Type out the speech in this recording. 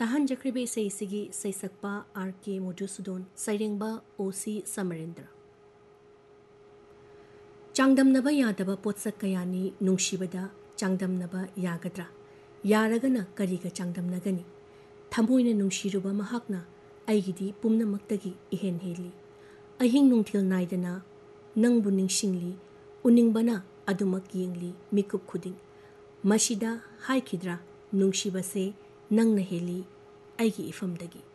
ꯇꯥꯍꯟꯖꯈ꯭ꯔꯤꯕ ꯏꯁꯩꯁꯤꯒꯤ ꯁꯩꯁꯛꯄ R.K. Madhusudan, ꯁꯩꯔꯦꯡꯕ O.C. ꯁꯃꯔꯦꯟꯗ꯭ꯔ. ꯆꯥꯡꯗꯝꯅꯕ ꯌꯥꯗꯕ ꯄꯣꯠꯁꯛ ꯀꯌꯥꯅꯤ ꯅꯨꯡꯁꯤꯕꯗ ꯆꯥꯡꯗꯝꯅꯕ ꯌꯥꯒꯗ꯭ꯔꯥ? ꯌꯥꯔꯒꯅ ꯀꯔꯤꯒ ꯆꯥꯡꯗꯝꯅꯒꯅꯤ? ꯊꯃꯣꯏꯅ ꯅꯨꯡꯁꯤꯔꯨꯕ ꯃꯍꯥꯛꯅ ꯑꯩꯒꯤꯗꯤ ꯄꯨꯝꯅꯃꯛꯇꯒꯤ ꯏꯍꯦꯟ ꯍꯦꯜꯂꯤ. ꯑꯍꯤꯡ ꯅꯨꯡꯊꯤꯜ ꯅꯥꯏꯗꯅ ꯅꯪꯕꯨ ꯅꯤꯡꯁꯤꯡꯂꯤ, ꯎꯅꯤꯡꯕꯅ ꯑꯗꯨꯃꯛ ꯌꯦꯡꯂꯤ ꯃꯤꯀꯨꯞ ꯈꯨꯗꯤꯡ. ꯃꯁꯤꯗ ꯍꯥꯏꯈꯤꯗ꯭ꯔꯥ ꯅꯨꯡꯁꯤꯕꯁꯦ ꯅꯪꯅ ꯍꯦꯜꯂꯤ ꯑꯩꯒꯤ ꯏꯐꯝꯗꯒꯤ.